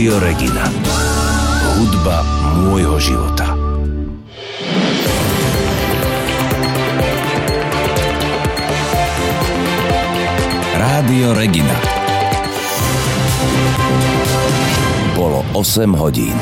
Rádio Regina. Hudba môjho života. Rádio Regina. Bolo 8 hodín.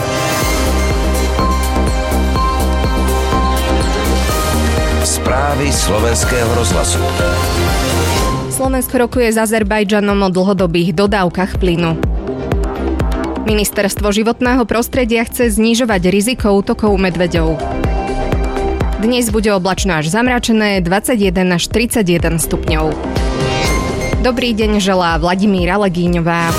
Správy slovenského rozhlasu. Slovensko rokuje s Azerbajdžanom o dlhodobých dodávkach plynu. Ministerstvo životného prostredia chce znižovať riziko útokov medveďov. Dnes bude oblačno až zamračené, 21 až 31 stupňov. Dobrý deň želá Vladimíra Legíňová.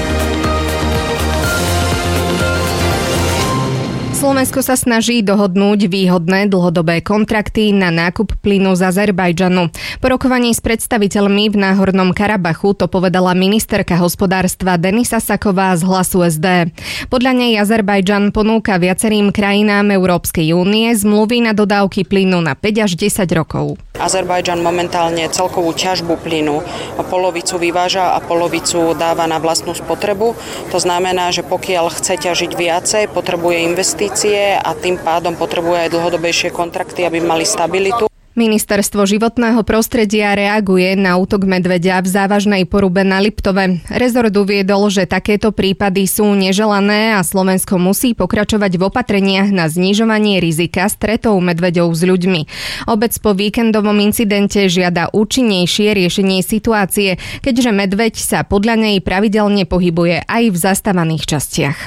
Slovensko sa snaží dohodnúť výhodné dlhodobé kontrakty na nákup plynu z Azerbajdžanu. Po rokovaní s predstaviteľmi v Náhornom Karabachu to povedala ministerka hospodárstva Denisa Saková z Hlasu SD. Podľa nej Azerbajdžan ponúka viacerým krajinám Európskej únie zmluvy na dodávky plynu na 5 až 10 rokov. Azerbajdžan momentálne celkovú ťažbu plynu polovicu vyváža a polovicu dáva na vlastnú spotrebu. To znamená, že pokiaľ chce ťažiť viacej, potrebuje investície a tým pádom potrebuje aj dlhodobejšie kontrakty, aby mali stabilitu. Ministerstvo životného prostredia reaguje na útok medveďa v závažnej porube na Liptove. Rezort uviedol, že takéto prípady sú neželané a Slovensko musí pokračovať v opatreniach na znižovanie rizika stretov medveďov s ľuďmi. Obec po víkendovom incidente žiada účinnejšie riešenie situácie, keďže medveď sa podľa nej pravidelne pohybuje aj v zastávaných častiach.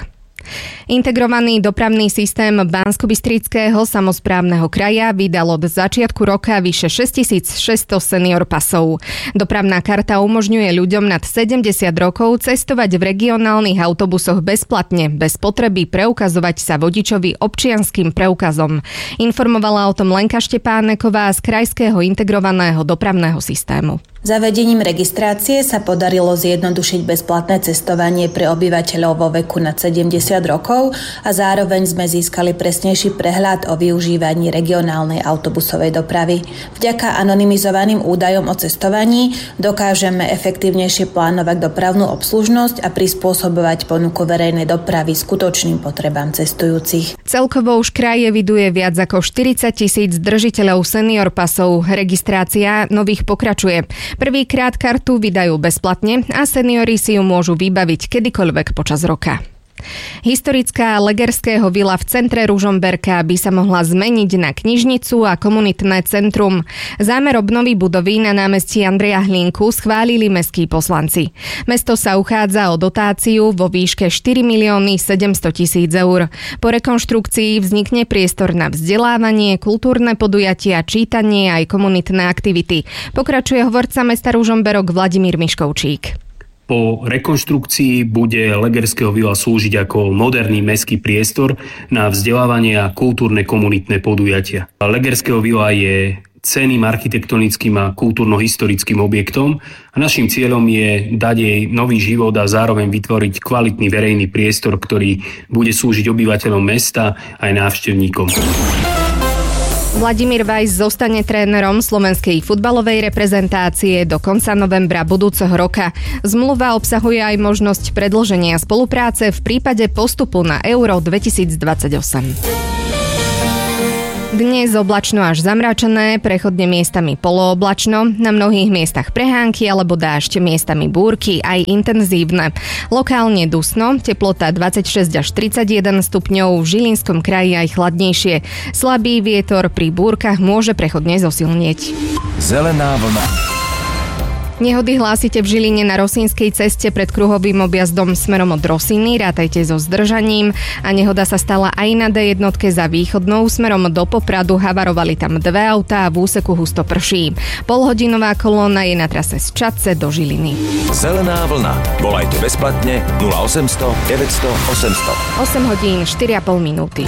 Integrovaný dopravný systém Banskobystrického samosprávneho kraja vydal od začiatku roka vyše 6600 senior pasov. Dopravná karta umožňuje ľuďom nad 70 rokov cestovať v regionálnych autobusoch bezplatne, bez potreby preukazovať sa vodičovi občianskym preukazom. Informovala o tom Lenka Štepáneková z Krajského integrovaného dopravného systému. Zavedením registrácie sa podarilo zjednodušiť bezplatné cestovanie pre obyvateľov vo veku nad 70 rokov a zároveň sme získali presnejší prehľad o využívaní regionálnej autobusovej dopravy. Vďaka anonymizovaným údajom o cestovaní dokážeme efektívnejšie plánovať dopravnú obslužnosť a prispôsobovať ponuku verejnej dopravy skutočným potrebám cestujúcich. Celkovo už kraj eviduje viac ako 40 000 držiteľov senior pasov. Registrácia nových pokračuje. Prvýkrát kartu vydajú bezplatne a seniori si ju môžu vybaviť kedykoľvek počas roka. Historická Legerského vila v centre Ružomberka by sa mohla zmeniť na knižnicu a komunitné centrum. Zámer obnovy budovy na námestí Andreja Hlinku schválili mestskí poslanci. Mesto sa uchádza o dotáciu vo výške 4 700 000 eur. Po rekonštrukcii vznikne priestor na vzdelávanie, kultúrne podujatia, čítanie aj komunitné aktivity. Pokračuje hovorca mesta Ružomberok Vladimír Miškovčík. Po rekonštrukcii bude Legerského vila slúžiť ako moderný mestský priestor na vzdelávanie a kultúrne komunitné podujatia. Legerského vila je cenným architektonickým a kultúrno-historickým objektom a naším cieľom je dať jej nový život a zároveň vytvoriť kvalitný verejný priestor, ktorý bude slúžiť obyvateľom mesta aj návštevníkom. Vladimír Vajs zostane trénerom slovenskej futbalovej reprezentácie do konca novembra budúceho roka. Zmluva obsahuje aj možnosť predĺženia spolupráce v prípade postupu na Euro 2028. Dnes oblačno až zamračené, prechodne miestami polooblačno, na mnohých miestach prehánky alebo dážď, miestami búrky, aj intenzívne. Lokálne dusno, teplota 26 až 31 stupňov, v Žilinskom kraji aj chladnejšie. Slabý vietor pri búrkach môže prechodne zosilnieť. Zelená vlna. Nehody hlásite v Žiline na Rosínskej ceste pred kruhovým objazdom smerom od Rosíny, rátajte so zdržaním a nehoda sa stala aj na D1 za východnou smerom do Popradu, havarovali tam dve autá a v úseku husto prší. Polhodinová kolóna je na trase z Čadce do Žiliny. Zelená vlna. Volajte bezplatne 0800 900 800. 8 hodín 4,5 minúty.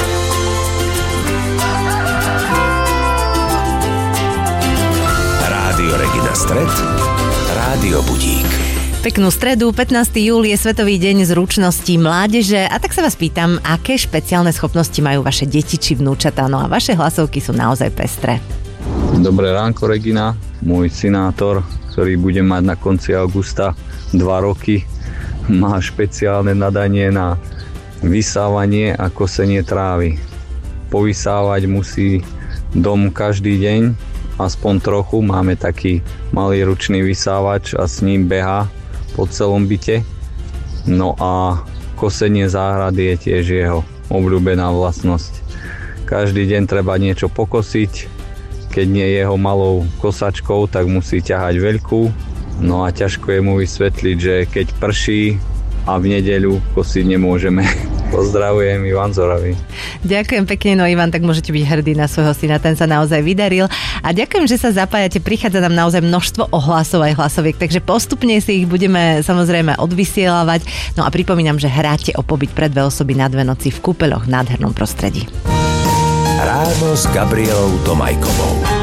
Rádio Regina Stred, Rádio Budík. Peknú stredu, 15. júl je Svetový deň zručností mládeže a tak sa vás pýtam, aké špeciálne schopnosti majú vaše deti či vnúčatá, no a vaše hlasovky sú naozaj pestré. Dobré ránko, Regina. Môj synátor, ktorý bude mať na konci augusta 2 roky, má špeciálne nadanie na vysávanie a kosenie trávy. Povysávať musí dom každý deň, aspoň trochu. Máme taký malý ručný vysávač a s ním behá po celom byte. No a kosenie záhrady je tiež jeho obľúbená vlastnosť. Každý deň treba niečo pokosiť. Keď nie jeho malou kosačkou, tak musí ťahať veľkú. No a ťažko je mu vysvetliť, že keď prší a v nedeľu kosiť nemôžeme. Pozdravujem, Ivan Zoravý. Ďakujem pekne, no Ivan, tak môžete byť hrdí na svojho syna, ten sa naozaj vydaril. A ďakujem, že sa zapájate, prichádza nám naozaj množstvo ohlasov aj hlasoviek, takže postupne si ich budeme samozrejme odvysielávať. No a pripomínam, že hráte o pobyt pre 2 osoby na 2 noci v kúpeľoch v nádhernom prostredí. Ráno s Gabrielou Tomajkovou.